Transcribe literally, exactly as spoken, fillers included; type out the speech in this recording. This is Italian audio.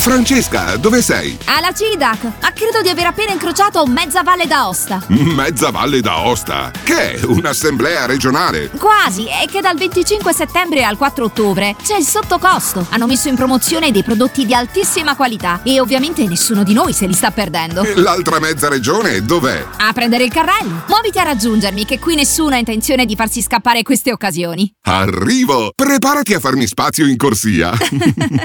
Francesca, dove sei? Alla Cidac, ma credo di aver appena incrociato mezza Valle d'Aosta. Mezza Valle d'Aosta? Che è? Un'assemblea regionale? Quasi, è che dal venticinque settembre al quattro ottobre c'è il sottocosto. Hanno messo in promozione dei prodotti di altissima qualità e ovviamente nessuno di noi se li sta perdendo. E l'altra mezza regione dov'è? A prendere il carrello. Muoviti a raggiungermi, che qui nessuno ha intenzione di farsi scappare queste occasioni. Arrivo! Preparati a farmi spazio in corsia.